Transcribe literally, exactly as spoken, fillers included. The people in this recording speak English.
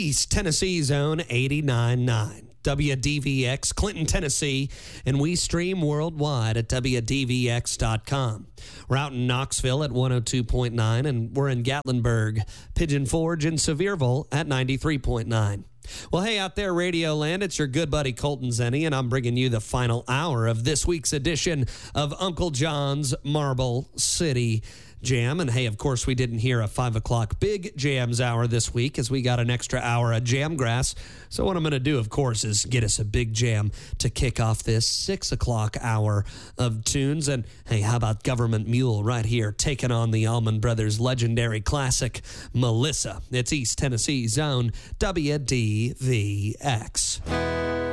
East Tennessee Zone eighty-nine point nine. W D V X, Clinton, Tennessee, and we stream worldwide at W D V X dot com. We're out in Knoxville at one oh two point nine, and we're in Gatlinburg, Pigeon Forge, and Sevierville at ninety-three point nine. Well, hey, out there, Radio Land, it's your good buddy Colton Zenny, and I'm bringing you the final hour of this week's edition of Uncle John's Marble City Jam. And hey, of course, we didn't hear a five o'clock Big Jams hour this week as we got an extra hour of Jam Grass. So what I'm going to do, of course, is get us a big jam to kick off this six o'clock hour of tunes. And hey, how about Government Mule right here taking on the Allman Brothers' legendary classic, Melissa. It's East Tennessee Zone, W D V X.